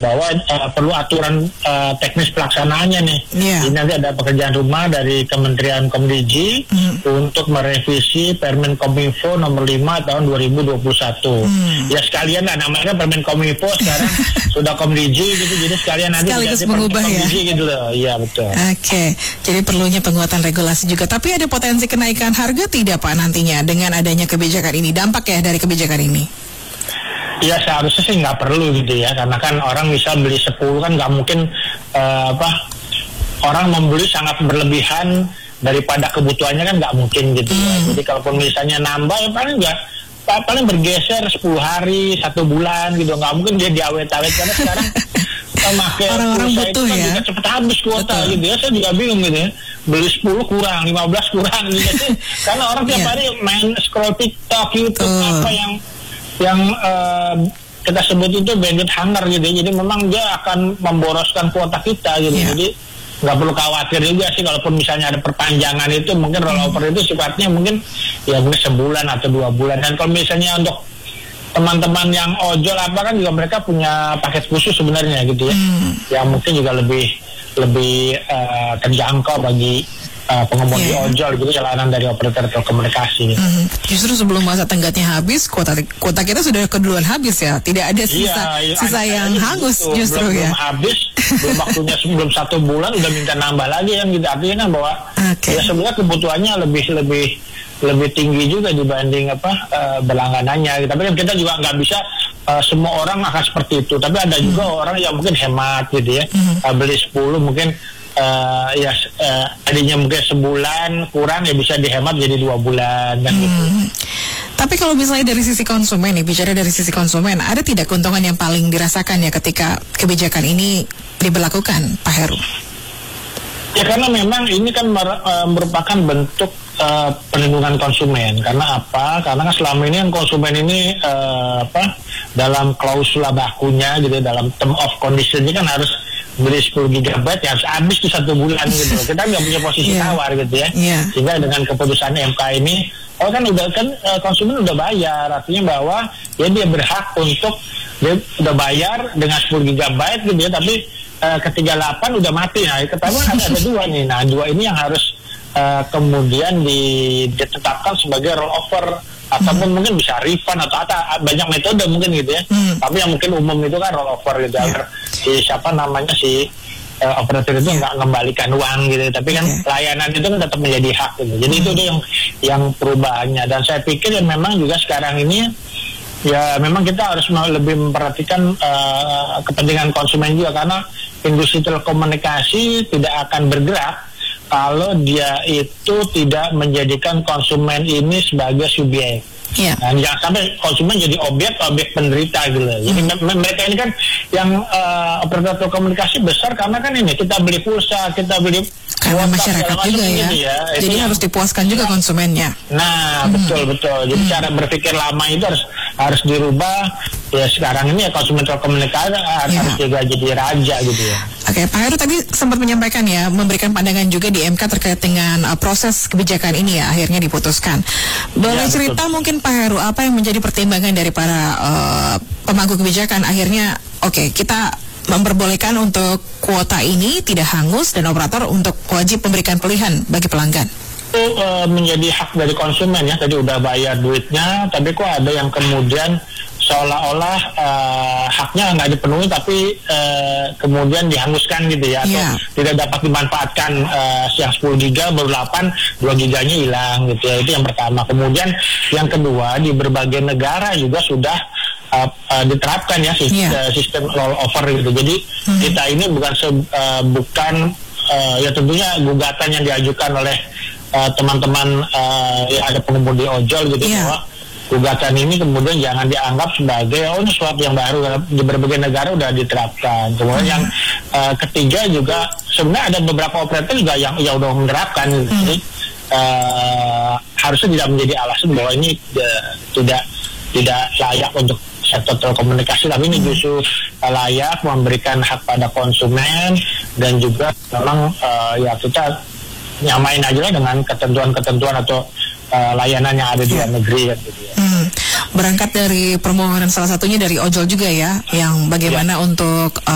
bahwa perlu aturan teknis pelaksanaannya nih. Jadi nanti ada pekerjaan rumah dari Kementerian Komdigi untuk merevisi Permen Kominfo nomor 5 tahun 2021. Ya sekalian lah, namanya Permen Kominfo sekarang sudah Komdigi gitu, jadi sekalian nanti sekaligus mengubah Komdigi gitu loh. Iya betul. Oke, jadi perlunya penguatan regulasi juga. Tapi ada potensi kenaikan harga tidak Pak nantinya dengan adanya kebijakan ini? Dampak ya dari kebijakan ini? Ya seharusnya sih nggak perlu gitu ya, karena kan orang bisa beli 10 kan nggak mungkin orang membeli sangat berlebihan daripada kebutuhannya kan nggak mungkin gitu ya. Jadi kalaupun misalnya nambah ya paling bergeser 10 hari, 1 bulan gitu, nggak mungkin dia diawet-awet karena sekarang memakai orang-orang butuh kan ya, juga cepet habis kuota gitu ya. Saya juga bingung gitu ya, beli 10 kurang, 15 kurang gitu karena orang tiap hari main scroll TikTok, YouTube apa yang kita sebut itu bandit hunger gitu. Jadi memang dia akan memboroskan kuota kita gitu. Jadi nggak perlu khawatir juga sih kalaupun misalnya ada perpanjangan itu, mungkin rollover itu sifatnya mungkin sebulan atau 2 bulan. Dan kalau misalnya untuk teman-teman yang ojol apa kan juga mereka punya paket khusus sebenarnya gitu ya, yang mungkin juga lebih terjangkau bagi pengemudi ojol gitu, jalanan dari operator telekomunikasi. Justru sebelum masa tenggatnya habis, kuota kita sudah keduluan habis ya, tidak ada sisa yang hangus gitu, justru belum habis, belum waktunya sebelum 1 bulan udah minta nambah lagi yang gitu. Artinya kan bahwa ya sebenarnya kebutuhannya lebih tinggi juga dibanding berlangganannya. Tapi kan kita juga nggak bisa semua orang akan seperti itu. Tapi ada juga orang yang mungkin hemat gitu ya, beli 10 mungkin tadinya mungkin sebulan kurang ya bisa dihemat jadi 2 bulan kan gitu. Tapi kalau misalnya dari sisi konsumen nih, bicara dari sisi konsumen, ada tidak keuntungan yang paling dirasakan ya ketika kebijakan ini diberlakukan, Pak Heru? Ya karena memang ini kan merupakan bentuk perlindungan konsumen. Karena apa? Karena kan selama ini kan konsumen ini dalam klausula bakunya gitu, dalam term of condition ini kan harus beli 10 GB ya harus habis di 1 bulan gitu. Kita nggak punya posisi tawar gitu ya. Sehingga dengan keputusan MK ini, konsumen udah bayar, artinya bahwa dia berhak untuk dia udah bayar dengan 10 GB gitu ya, tapi ke-38 udah mati. Nah, ketahuan ada 2 nih. Nah, 2 ini yang harus kemudian ditetapkan sebagai rollover ataupun mungkin bisa refund atau banyak metode mungkin gitu ya. Tapi yang mungkin umum itu kan rollover gitu agar si operator itu nggak mengembalikan uang gitu. Tapi kan layanan itu kan tetap menjadi hak gitu. Jadi itu yang perubahannya. Dan saya pikir ya memang juga sekarang ini ya memang kita harus lebih memperhatikan kepentingan konsumen juga, karena industri telekomunikasi tidak akan bergerak kalau dia itu tidak menjadikan konsumen ini sebagai subjek. Nah, jangan sampai konsumen jadi objek penderita gitu. Jadi mereka ini kan yang operator telekomunikasi besar karena kan ini kita beli pulsa, kita beli karena masyarakat juga ya. Jadi harus dipuaskan juga konsumennya. Nah, betul. Jadi cara berpikir lama itu harus dirubah. Ya sekarang ini ya konsumen telekomunikasi harus juga jadi raja gitu ya. Oke, Pak Heru tadi sempat menyampaikan ya, memberikan pandangan juga di MK terkait dengan proses kebijakan ini ya, akhirnya diputuskan. Boleh cerita mungkin Pak Heru, apa yang menjadi pertimbangan dari para pemangku kebijakan akhirnya kita memperbolehkan untuk kuota ini tidak hangus dan operator untuk wajib memberikan pilihan bagi pelanggan? Itu menjadi hak dari konsumen ya, tadi udah bayar duitnya, tapi kok ada yang kemudian seolah-olah haknya nggak dipenuhi tapi kemudian dihanguskan gitu ya, atau tidak dapat dimanfaatkan. Yang 10 giga baru 8, 2 giganya hilang gitu ya. Itu yang pertama. Kemudian yang kedua, di berbagai negara juga sudah diterapkan ya sistem rollover gitu. Jadi kita ini bukan ya tentunya gugatan yang diajukan oleh teman-teman yang ada pengemudi ojol gitu, bahwa gugatan ini kemudian jangan dianggap sebagai ini sesuatu yang baru. Di berbagai negara udah diterapkan. Kemudian yang ketiga juga sebenarnya ada beberapa operator juga yang udah menerapkan gitu. Jadi harusnya tidak menjadi alasan bahwa ini tidak layak untuk sektor telekomunikasi, tapi ini justru layak memberikan hak pada konsumen, dan juga memang kita nyamain aja lah dengan ketentuan-ketentuan atau layanan yang ada di luar negeri gitu ya. Berangkat dari permohonan salah satunya dari ojol juga ya, yang bagaimana untuk